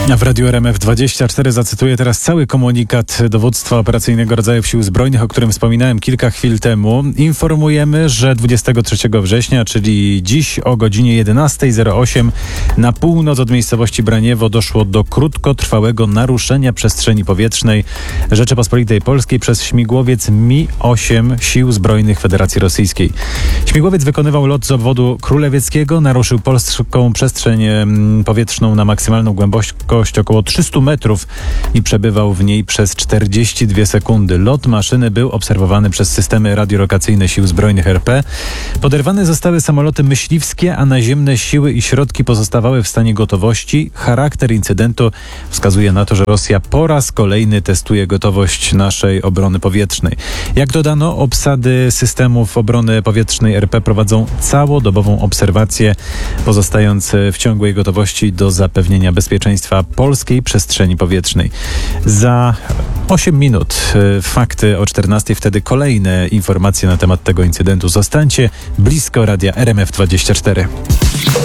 W Radiu RMF24 zacytuję teraz cały komunikat Dowództwa Operacyjnego Rodzajów Sił Zbrojnych, o którym wspominałem kilka chwil temu. Informujemy, że 23 września, czyli dziś o godzinie 11:08 na północ od miejscowości Braniewo doszło do krótkotrwałego naruszenia przestrzeni powietrznej Rzeczypospolitej Polskiej przez śmigłowiec Mi-8 Sił Zbrojnych Federacji Rosyjskiej. Śmigłowiec wykonywał lot z obwodu królewieckiego, naruszył polską przestrzeń powietrzną na maksymalną głębokość około 300 metrów i przebywał w niej przez 42 sekundy. Lot maszyny był obserwowany przez systemy radiolokacyjne Sił Zbrojnych RP. Poderwane zostały samoloty myśliwskie, a naziemne siły i środki pozostawały w stanie gotowości. Charakter incydentu wskazuje na to, że Rosja po raz kolejny testuje gotowość naszej obrony powietrznej. Jak dodano, obsady systemów obrony powietrznej RP prowadzą całodobową obserwację, pozostając w ciągłej gotowości do zapewnienia bezpieczeństwa polskiej przestrzeni powietrznej. Za 8 minut fakty o 14:00, wtedy kolejne informacje na temat tego incydentu. Zostańcie blisko radia RMF24.